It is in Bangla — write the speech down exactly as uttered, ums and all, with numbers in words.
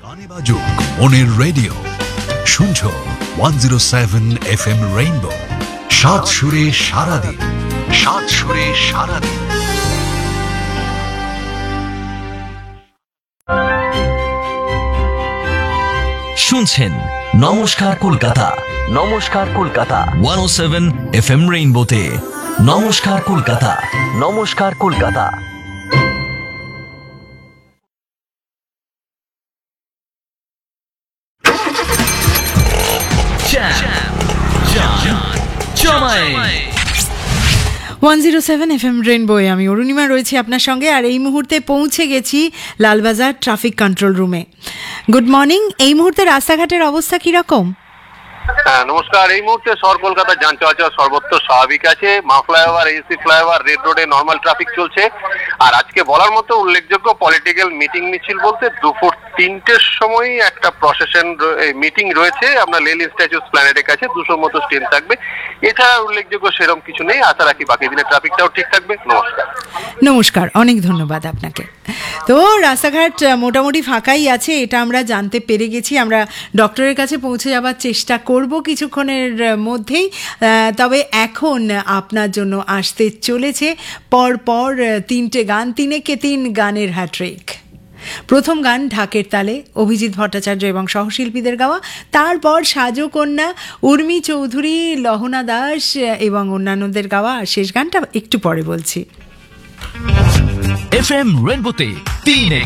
গানে বাজুক মনের রেডিও, শুনছো one zero seven F M rainbow. সাত সুরে সারাদিন, সাত সুরে সারাদিন। শুনছেন নমস্কার কলকাতা, নমস্কার কলকাতা ওয়ান ও সেভেন এফ এম রেইনবোতে। নমস্কার কলকাতা, নমস্কার Kolkata. One zero seven F M রেইনবোয়ে আমি অরুণিমা রয়েছি আপনার সঙ্গে, আর এই মুহূর্তে পৌঁছে গেছি লালবাজার ট্রাফিক কন্ট্রোল রুমে। Good morning. এই মুহূর্তে রাস্তাঘাটের অবস্থা কিরকম? হ্যাঁ নমস্কার। এই মুহূর্তে শহর কলকাতার যান চলাচল সর্বত্র স্বাভাবিক আছে। মা ফ্লাইওভার, এসি ফ্লাইওভার, রেড রোডে নর্মাল ট্রাফিক চলছে। আর আজকে বলার মতো উল্লেখযোগ্য পলিটিক্যাল মিটিং মিছিল বলতে দুপুর তিনটের সময় একটা প্রসেশন মিটিং রয়েছে আপনার লেনিন স্ট্যাচু প্ল্যানেটের কাছে। দুশোর মতো স্ট্রেন থাকবে। এছাড়া উল্লেখযোগ্য সেরকম কিছু নেই। আশা রাখি বাকি দিনের ট্রাফিকটাও ঠিক থাকবে। নমস্কার। নমস্কার, অনেক ধন্যবাদ আপনাকে। তো রাস্তাঘাট মোটামুটি ফাঁকাই আছে, এটা আমরা জানতে পেরে গেছি। আমরা ডক্টরের কাছে পৌঁছে যাবার চেষ্টা করব কিছুক্ষণের মধ্যেই। তবে এখন আপনার জন্য আসতে চলেছে পর পর তিনটে গান, তিনেকে তিন গানের হ্যাট্রিক। প্রথম গান ঢাকের তালে, অভিজিৎ ভট্টাচার্য এবং সহশিল্পীদের গাওয়া। তারপর সাজো কন্যা, উর্মি চৌধুরী, লহনা দাস এবং অন্যান্যদের গাওয়া। আর শেষ গানটা একটু পরে বলছি। এফ এম রেইনবোতে তিন